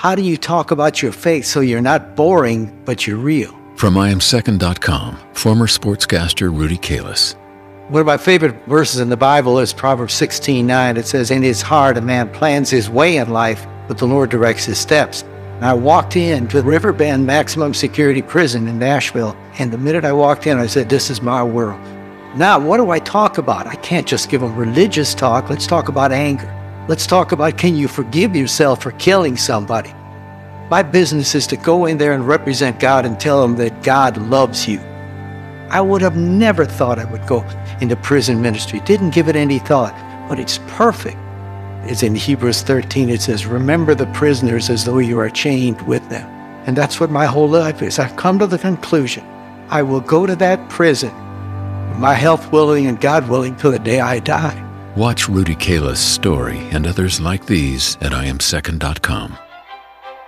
How do you talk about your faith so you're not boring, but you're real? From IamSecond.com, former sportscaster Rudy Kalis. One of my favorite verses in the Bible is Proverbs 16:9. It says, "In his heart a man plans his way in life, but the Lord directs his steps." And I walked into the Riverbend Maximum Security Prison in Nashville, and the minute I walked in, I said, this is my world. Now, what do I talk about? I can't just give them religious talk. Let's talk about anger. Let's talk about, can you forgive yourself for killing somebody? My business is to go in there and represent God and tell them that God loves you. I would have never thought I would go into prison ministry. Didn't give it any thought, but it's perfect. It's in Hebrews 13, it says, remember the prisoners as though you are chained with them. And that's what my whole life is. I've come to the conclusion, I will go to that prison, my health willing and God willing, till the day I die. Watch Rudy Kalis' story and others like these at IamSecond.com.